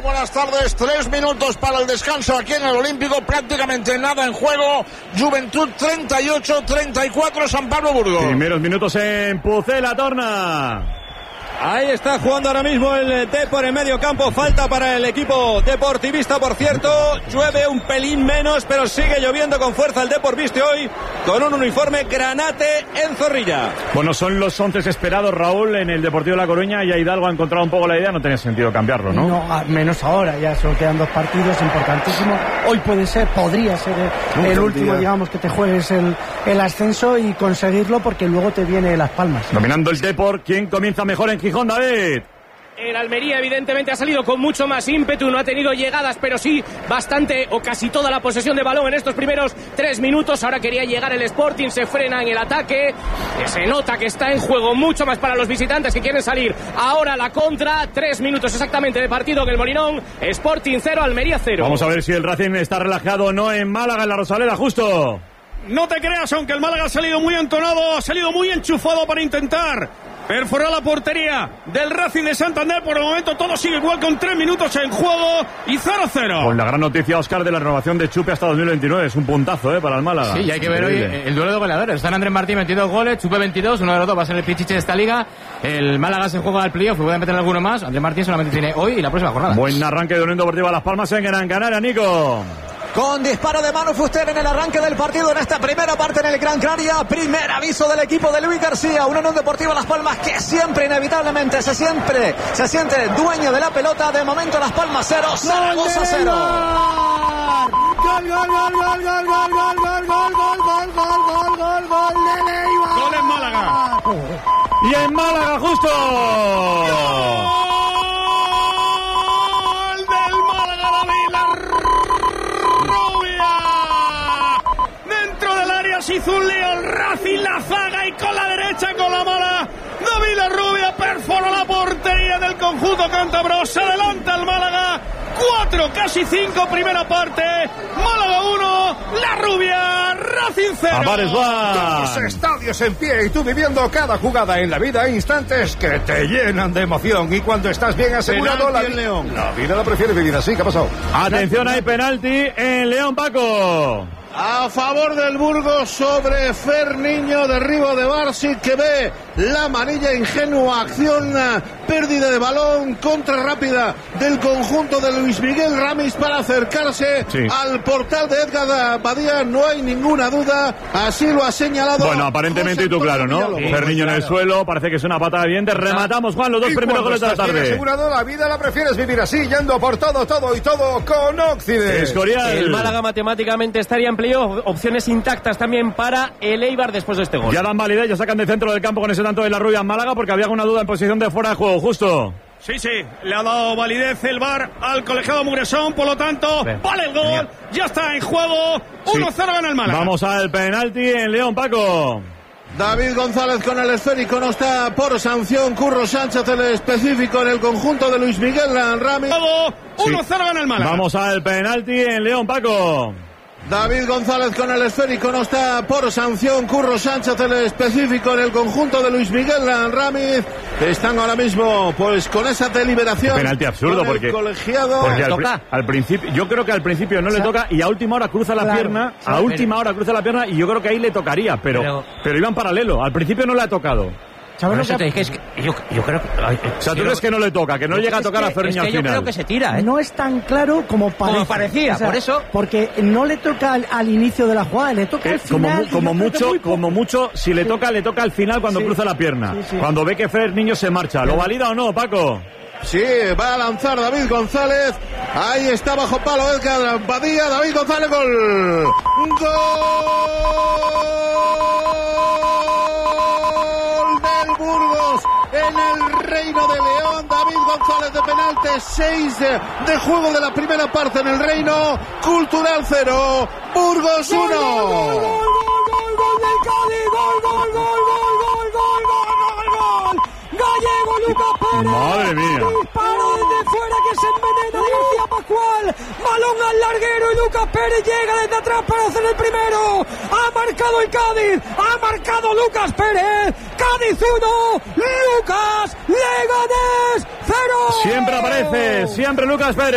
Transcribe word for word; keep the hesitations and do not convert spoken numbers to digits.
buenas tardes. Tres minutos para el descanso aquí en el Olímpico. Prácticamente nada en juego. Juventud treinta y ocho treinta y cuatro, San Pablo Burgos. Primeros minutos en Pucela Torna. Ahí está jugando ahora mismo el Depor en medio campo. Falta para el equipo deportivista, por cierto. Llueve un pelín menos, pero sigue lloviendo con fuerza. El Depor viste hoy con un uniforme granate en Zorrilla. Bueno, son los once esperados, Raúl, en el Deportivo de La Coruña. Y Hidalgo ha encontrado un poco la idea. No tenía sentido cambiarlo, ¿no? No, menos ahora. Ya solo quedan dos partidos importantísimos. Hoy puede ser, podría ser el, el último, digamos, que te juegues el, el ascenso y conseguirlo, porque luego te viene Las Palmas. Dominando el Depor. ¿Quién comienza mejor en Gijón, David? El Almería evidentemente ha salido con mucho más ímpetu, no ha tenido llegadas, pero sí bastante o casi toda la posesión de balón en estos primeros tres minutos. Ahora quería llegar el Sporting, se frena en el ataque, que se nota que está en juego mucho más para los visitantes que quieren salir. Ahora la contra, tres minutos exactamente de partido en el Molinón. Sporting cero, Almería cero. Vamos a ver si el Racing está relajado o no en Málaga, en la Rosaleda, justo. No te creas, aunque el Málaga ha salido muy entonado, ha salido muy enchufado para intentar perforó la portería del Racing de Santander. Por el momento todo sigue igual con tres minutos en juego y cero cero. Con la gran noticia, Óscar, de la renovación de Chupe hasta dos mil veintinueve. Es un puntazo, ¿eh? Para el Málaga. Sí, y hay que ver hoy el duelo de goleadores. Están Andrés Martín veintidós goles, Chupe veintidós. Uno de los dos va a ser el pichiche de esta liga. El Málaga se juega al playoff y puede meter alguno más. Andrés Martín solamente tiene hoy y la próxima jornada. Buen arranque de Unión Deportiva Las Palmas en Gran Canaria, Nico. Con disparo de mano Fuster en el arranque del partido en esta primera parte en el Gran Canaria. Primer aviso del equipo de Luis García. Una Unión Deportiva Las Palmas que siempre, inevitablemente, se siempre se siente dueño de la pelota. De momento Las Palmas cero, Zaragoza cero. Gol, gol, gol, gol, gol, gol, gol, gol, gol, gol, gol, gol, gol, gol, gol de Leibar. Gol en Málaga. Y en Málaga, justo. Gol del Málaga, David La Rubia. Dentro del área se hizo un lío el Racing, la zaga, y con la derecha, con la mala, David La Rubia perforó la portería del conjunto cántabro. Se adelanta el Málaga. Cuatro, casi cinco, primera parte. Málaga uno, La Rubia, Racing cero. Dos estadios en pie y tú viviendo cada jugada en la vida, instantes que te llenan de emoción. Y cuando estás bien asegurado, la, vi- León. la vida la prefiere vivir así. ¿Qué ha pasado? Atención, hay penalti en León, Paco. A favor del Burgos sobre Fer Niño, derribo de Barsic, que ve la amarilla, ingenua acción, pérdida de balón, contra rápida del conjunto de Luis Miguel Ramis para acercarse sí. al portal de Edgar Badía. No hay ninguna duda, así lo ha señalado. Bueno, aparentemente y tú claro, ¿no? Sí, Fer Niño en el suelo, parece que es una patada de dientes. Rematamos, Juan, los dos primeros goles de la tarde. Asegurado, la vida la prefieres vivir así, yendo por todo, todo y todo con Occidente. Escorial. El Málaga matemáticamente estaría en playoff. Opciones intactas también para el Eibar después de este gol. Ya dan validez, ya sacan de centro del campo con ese tanto de La Rubia en Málaga, porque había alguna duda en posición de fuera de juego, justo. Sí, sí, le ha dado validez el V A R al colegiado Mugresón, por lo tanto, Ven. vale el gol, Venga. ya está en juego, uno cero sí. gana el Málaga. Vamos al penalti en León, Paco. David González con el esférico, no está por sanción. Curro Sánchez, el específico en el conjunto de Luis Miguel Ramis. uno cero sí. gana el Málaga. Vamos al penalti en León, Paco. David González con el esférico, no está por sanción. Curro Sánchez, el específico en el conjunto de Luis Miguel Ramis. Están ahora mismo pues con esa deliberación. Un penalti absurdo porque, colegiado. porque al, pri- al principio, yo creo que al principio no le toca y a última hora cruza la claro, pierna, a pero, última hora cruza la pierna y yo creo que ahí le tocaría, pero, pero, pero iban paralelo. Al principio no le ha tocado. Bueno, eso te dije, es que yo, yo creo que... Ay, o sea, tú crees que no le toca, que no llega a tocar que, a Fer Niño al final. Es que yo creo que se tira, ¿eh? No es tan claro como parece. Como parecía, o sea, por eso... Porque no le toca al, al inicio de la jugada, le toca eh, al final. Como, como mucho, como mucho, si le toca, le toca al final cuando sí. cruza la pierna. Sí, sí. Cuando ve que Fer Niño se marcha. ¿Lo valida o no, Paco? Sí, va a lanzar David González. Ahí está bajo palo Edgar Badía. David González, gol. ¡Gol del Burgos! En el Reino de León, David González de penalti, seis de, de juego de la primera parte en el Reino. Cultural cero, Burgos uno. Gol, gol, gol, gol, gol del Cádiz, gol, gol, gol, gol, gol, gol, gol, gol. Gallego Lucas Pérez. Madre mía. Disparo desde fuera que se envenena de García Pascual. Balón al larguero y Lucas Pérez llega desde atrás para hacer el primero. Ha marcado el Cádiz. Ha marcado Lucas Pérez. Cádiz uno. Lucas Leganés cero. Siempre aparece. Siempre Lucas Pérez.